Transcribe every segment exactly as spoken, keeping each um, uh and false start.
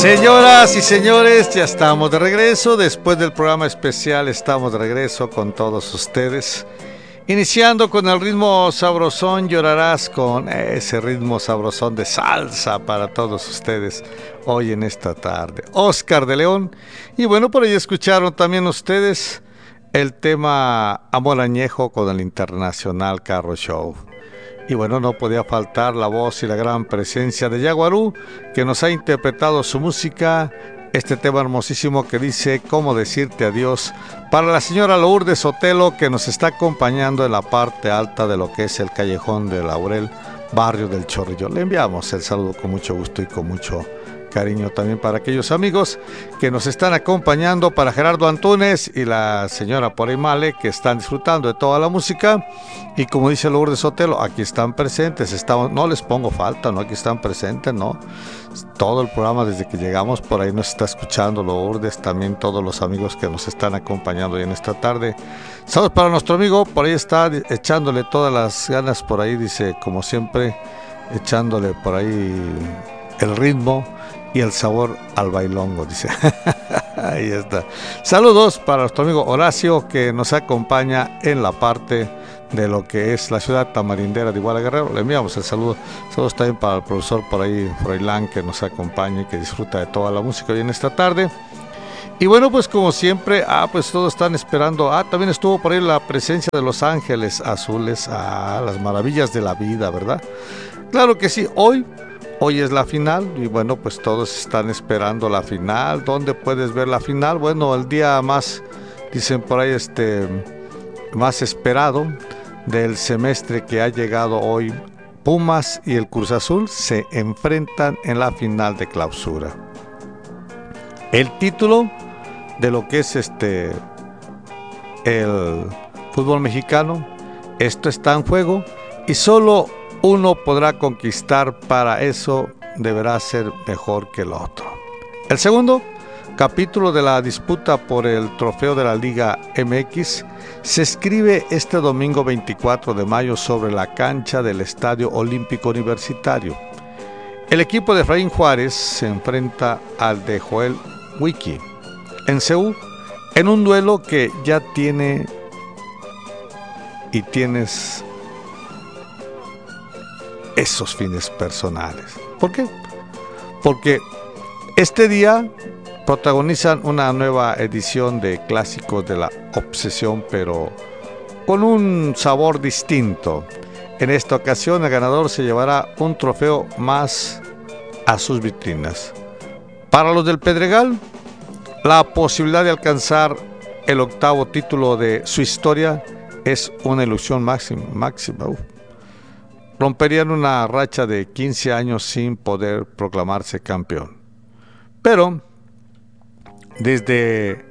Señoras y señores, ya estamos de regreso. Después del programa especial estamos de regreso con todos ustedes. Iniciando con el ritmo sabrosón, llorarás con ese ritmo sabrosón de salsa para todos ustedes hoy en esta tarde. Oscar de León. Y bueno, por ahí escucharon también ustedes el tema Amor Añejo con el Internacional Carro Show. Y bueno, no podía faltar la voz y la gran presencia de Yaguarú, que nos ha interpretado su música, este tema hermosísimo que dice Cómo decirte adiós, para la señora Lourdes Sotelo, que nos está acompañando en la parte alta de lo que es el Callejón de Laurel, barrio del Chorrillo. Le enviamos el saludo con mucho gusto y con mucho cariño también para aquellos amigos que nos están acompañando, para Gerardo Antunes y la señora Porimale, que están disfrutando de toda la música. Y como dice Lourdes Sotelo, aquí están presentes, estamos, no les pongo falta, no, aquí están presentes, no, todo el programa desde que llegamos por ahí nos está escuchando Lourdes, también todos los amigos que nos están acompañando hoy en esta tarde. Saludos para nuestro amigo, por ahí está echándole todas las ganas, por ahí dice, como siempre, echándole por ahí el ritmo y el sabor al bailongo, dice. Ahí está. Saludos para nuestro amigo Horacio, que nos acompaña en la parte de lo que es la ciudad tamarindera de Iguala Guerrero. Le enviamos el saludo. Saludos también para el profesor por ahí, Froilán, que nos acompaña y que disfruta de toda la música hoy en esta tarde. Y bueno, pues como siempre, ah, pues todos están esperando. Ah, también estuvo por ahí la presencia de Los Ángeles Azules, ah, las maravillas de la vida, ¿verdad? Claro que sí, hoy Hoy es la final y bueno, pues todos están esperando la final. ¿Dónde puedes ver la final? Bueno, el día más, dicen por ahí, este, más esperado del semestre que ha llegado hoy. Pumas y el Cruz Azul se enfrentan en la final de clausura. El título de lo que es este el fútbol mexicano, esto está en juego y solo uno podrá conquistar. Para eso deberá ser mejor que el otro. El segundo capítulo de la disputa por el trofeo de la Liga M X se escribe este domingo veinticuatro de mayo sobre la cancha del Estadio Olímpico Universitario. El equipo de Efraín Juárez se enfrenta al de Joel Wiki en Seúl, en un duelo que ya tiene y tienes esos fines personales. ¿Por qué? Porque este día protagonizan una nueva edición de Clásicos de la Obsesión, pero con un sabor distinto. En esta ocasión el ganador se llevará un trofeo más a sus vitrinas. Para los del Pedregal, la posibilidad de alcanzar el octavo título de su historia es una ilusión máxima. máxima. Uf. Romperían una racha de quince años sin poder proclamarse campeón. Pero desde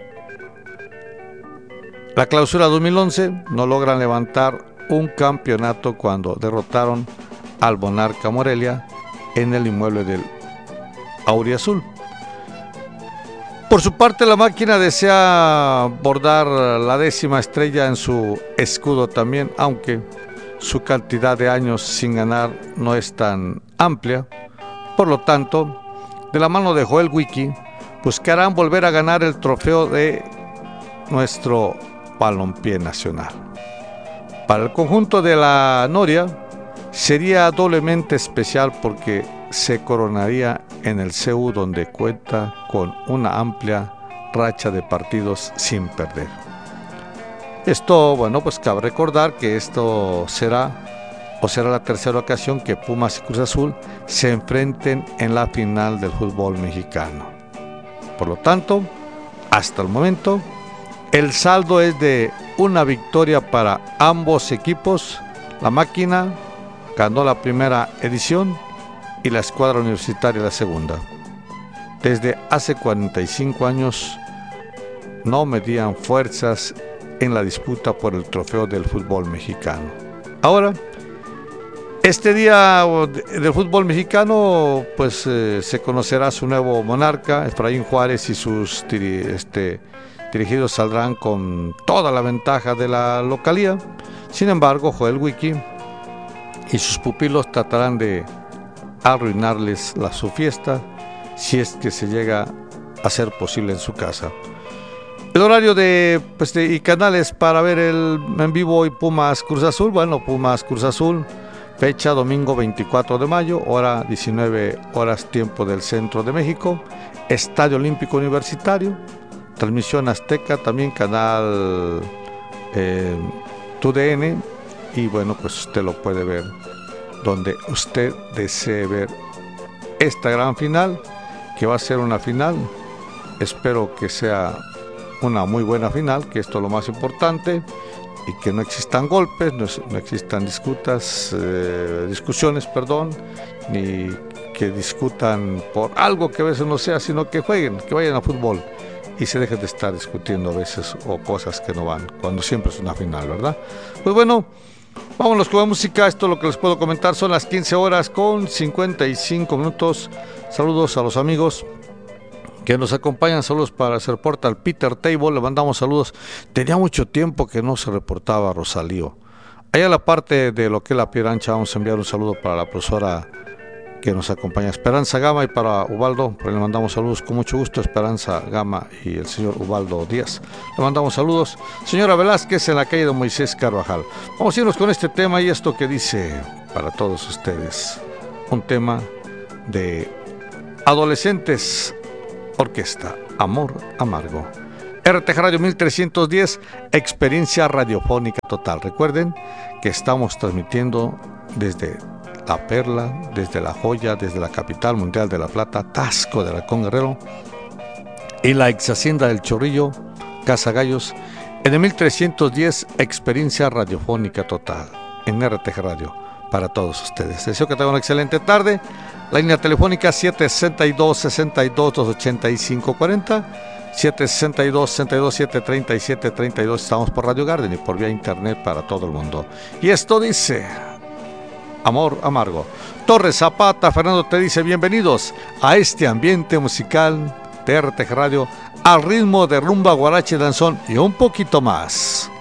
la clausura dos mil once no logran levantar un campeonato cuando derrotaron al Monarca Morelia en el inmueble del Auriazul. Por su parte, la máquina desea bordar la décima estrella en su escudo también, aunque su cantidad de años sin ganar no es tan amplia. Por lo tanto, de la mano de Joel Wiki, buscarán volver a ganar el trofeo de nuestro balompié nacional. Para el conjunto de la Noria sería doblemente especial porque se coronaría en el C U, donde cuenta con una amplia racha de partidos sin perder. Esto, bueno, pues cabe recordar que esto será o será la tercera ocasión que Pumas y Cruz Azul se enfrenten en la final del fútbol mexicano. Por lo tanto, hasta el momento, el saldo es de una victoria para ambos equipos. La máquina ganó la primera edición y la escuadra universitaria la segunda. Desde hace cuarenta y cinco años no medían fuerzas en la disputa por el trofeo del fútbol mexicano. Ahora, este día del fútbol mexicano, pues eh, se conocerá su nuevo monarca. Efraín Juárez y sus diri- este, dirigidos saldrán con toda la ventaja de la localía. Sin embargo, Joel Wiki y sus pupilos tratarán de arruinarles la, su fiesta si es que se llega a ser posible en su casa. El horario de, pues de y canales para ver el en vivo hoy Pumas Cruz Azul, bueno, Pumas Cruz Azul, fecha domingo veinticuatro de mayo, hora diecinueve horas tiempo del centro de México, Estadio Olímpico Universitario, transmisión Azteca, también canal eh, T U D N, y bueno, pues usted lo puede ver donde usted desee ver esta gran final, que va a ser una final, espero que sea una muy buena final, que esto es lo más importante, y que no existan golpes, no, no existan disputas, eh, discusiones, perdón, ni que discutan por algo que a veces no sea, sino que jueguen, que vayan a fútbol y se dejen de estar discutiendo a veces o cosas que no van, cuando siempre es una final, ¿verdad? Pues bueno, vámonos con la música. Esto es lo que les puedo comentar. Son las quince horas con cincuenta y cinco minutos. Saludos a los amigos que nos acompañan. Saludos para se reporta al Peter Table, le mandamos saludos. Tenía mucho tiempo que no se reportaba Rosalío. Allá en la parte de lo que es la Piedra Ancha vamos a enviar un saludo para la profesora que nos acompaña, Esperanza Gama, y para Ubaldo, pues le mandamos saludos con mucho gusto, Esperanza Gama y el señor Ubaldo Díaz. Le mandamos saludos. Señora Velázquez en la calle de Moisés Carvajal. Vamos a irnos con este tema y esto que dice para todos ustedes. Un tema de Adolescentes Orquesta, Amor Amargo. R T G Radio mil trescientos diez, experiencia radiofónica total. Recuerden que estamos transmitiendo desde La Perla, desde La Joya, desde la capital mundial de La Plata, Tasco de Halcón Guerrero, y la ex hacienda del Chorrillo, Casa Gallos, en el mil trescientos diez, experiencia radiofónica total, en R T G Radio, para todos ustedes. Deseo que tengan una excelente tarde. La línea telefónica siete sesenta y dos, sesenta y dos, doscientos ochenta y cinco cuarenta, siete sesenta y dos, sesenta y dos, setecientos treinta y siete treinta y dos. Estamos por Radio Garden y por vía internet para todo el mundo. Y esto dice Amor Amargo. Torres Zapata, Fernando te dice bienvenidos a este ambiente musical de R T G Radio al ritmo de rumba, guarache, danzón y un poquito más.